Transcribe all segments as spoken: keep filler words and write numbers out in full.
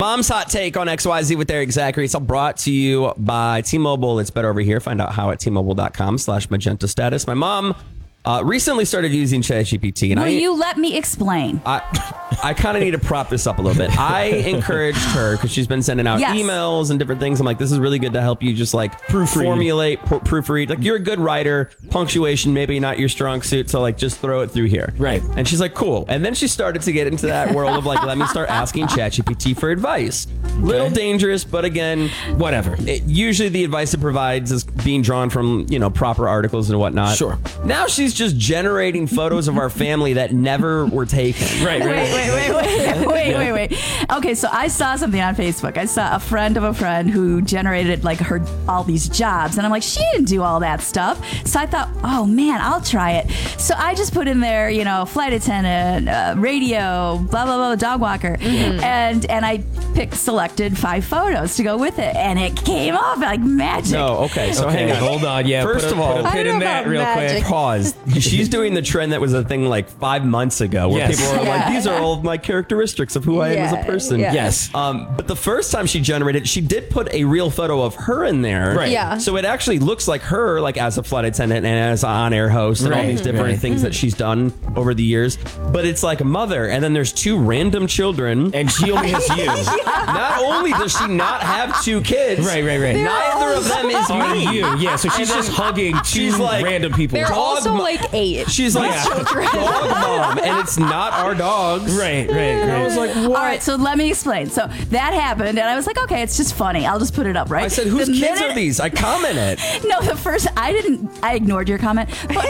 Mom's hot take on X Y Z with Eric Zachary. It's all brought to you by T-Mobile. It's better over here. Find out how at T-Mobile.com slash magenta status. My mom uh, recently started using ChatGPT. And Will I, you let me explain? I, I kind of need to prop this up a little bit. I encouraged her because she's been sending out Yes. emails and different things. I'm like, this is really good to help you just like Proofread. formulate, pr- proofread. Like, you're a good writer. Punctuation, maybe not your strong suit. So like, just throw it through here. Right. And she's like, cool. And then she started to get into that world of like, let me start asking ChatGPT for advice. Little dangerous, but again, Whatever. it, usually the advice it provides is being drawn from, you know, proper articles and whatnot. Sure. Now she's just generating photos of our family that never were taken. Right, right. Wait, wait, wait, wait, wait, wait, wait. Okay, so I saw something on Facebook. I saw a friend of a friend who generated like her all these jobs, and I'm like, she didn't do all that stuff. So I thought, oh man, I'll try it. So I just put in there, you know, flight attendant, uh, radio, blah blah blah, dog walker, and and I picked selected five photos to go with it, and it came off like magic. No, okay, so Okay, hang on. hold on. Yeah. First put a, of all- put a I pin don't in know that about real magic. quick. Pause. She's doing the trend that was a thing like five months ago where Yes. people were like, Yeah. these are all of my characteristics of who I am as a Yeah, person. yeah. Yes. Um, but the first time she generated, she did put a real photo of her in there. Right. Yeah. So it actually looks like her, like as a flight attendant and as an on-air host and all Right, these different right. things that she's done over the years. But it's like a mother, and then there's two random children. And she only has you. Not only does she not have two kids, Right, right, right. neither of them is On me. you. Yeah, so she's And just then hugging two she's like- random people. They're Dog also mo- like eight. She's like Yeah. dog mom, and it's not our dogs. Right, right, And I right. was like, what? All right, so let me explain. So that happened, and I was like, okay, it's just funny. I'll just put it up, right? I said, whose The kids minute- are these? I commented. No, the first I didn't. I ignored your comment. But,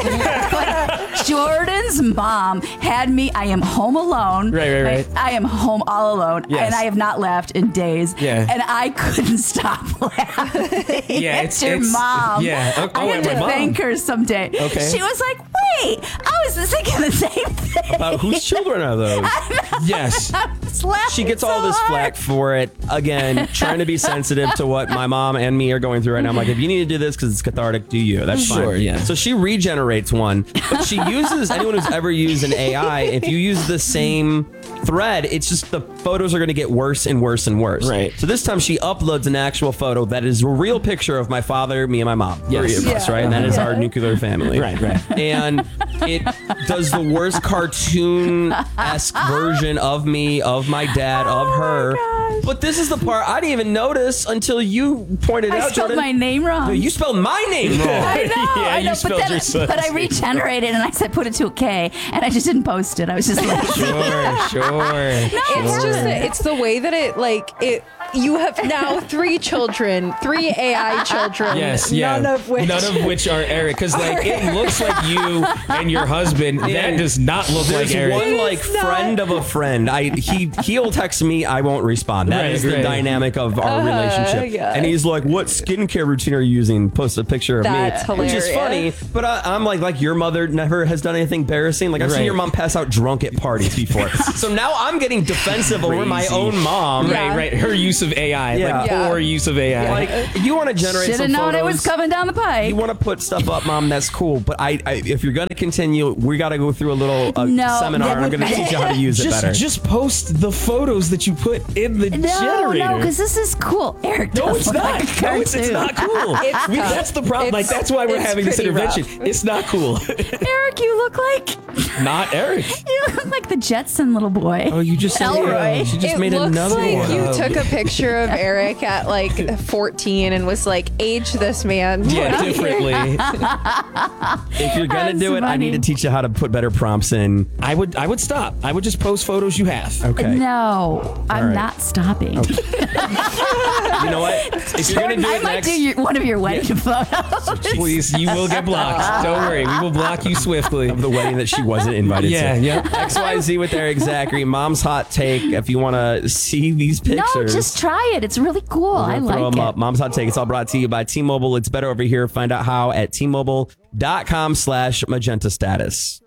but Jordan's mom had me. I am home alone. Right, right, right. I, I am home all alone, Yes. and I have not laughed in days. Yeah. And I couldn't stop laughing. Yeah, at it's- your it's- mom. yeah. Oh, I oh, have and to my mom. thank her someday. Okay. She was like, "Wait, I was thinking the same thing." About whose children are those? Yes. Just laughing She gets all so this hard. flack for it. Again, trying to be sensitive to what my mom and me are going through right now. I'm like, if you need to do this because it's cathartic, do you. That's fine. Sure, yeah. So she regenerates one, but she uses, anyone who's ever used an A I, if you use the same thread, it's just the photos are going to get worse and worse and worse. Right. So this time she uploads an actual photo that is a real picture of my father, me, and my mom. Yes. Three of us, Yeah. right? And that is our nuclear family. Right, right. And it does the worst cartoon-esque version of me, of my dad, of her. gosh. But this is the part I didn't even notice until you pointed I out, spelled Jordan. my name wrong. No, you spelled my name wrong. I know, Yeah, I you know, spelled but then, your son's but I name. regenerated and I said put it to a K, and I just didn't post it. I was just like, Sure, sure. It's just the, it's the way that it like it. You have now three children, three A I children. Yes, yeah. None of which. None of which are Eric, because like it looks like you and your husband. That And does not look There's like Eric. one like It's not. friend of a friend. I he he'll text me, I won't respond. That is Right, the right. dynamic of our Uh-huh, relationship. yeah. And he's like, "What skincare routine are you using?" Post a picture of That's me, which is funny. hilarious. But I, I'm like, like your mother never has done anything embarrassing. Like I've seen Right. your mom pass out drunk at parties before. So now I'm getting defensive over my Crazy. own mom. Yeah. Right, right. Her use of A I, Yeah. like Yeah. poor use of A I. Like you want to generate should some have known photos. it was coming down the pipe. You want to put stuff up, Mom? That's cool. But I, I if you're going to continue, we got to go through a little uh, No, seminar. that And I'm would- going to teach you how to use it just, better. just post the photos that you put in the no, generator. no, because this is cool. Eric, No, does it's look not. like a No, it's, it's cartoon. not cool. It's we, tough. that's the problem. Like It's- that's why we're it's having this pretty intervention. rough. It's not cool. Eric, you look like Not Eric. you look like the Jetson little boy. oh, you just said Elroy. She just it made looks another like one. you took a picture of Eric at like fourteen and was like, age this man. Yeah, differently. If you're gonna That's do it, I funny. need to teach you how to put better prompts in. I would I would stop. I would just post photos you have. Okay. No, I'm right. not stopping. You know what? If you're gonna do I it might next, do your, one of your wedding photos. Please, you will get blocked. Don't worry. We will block you swiftly. of the wedding that she wasn't invited Yeah, to. yeah. X Y Z with Eric Zachary. Mom's hot take. If you want to see these pictures, No, just try it. It's really cool. we're I gonna like throw them it. up. Mom's hot take. It's all brought to you by T-Mobile. It's better over here. Find out how at T-Mobile.com slash magenta status.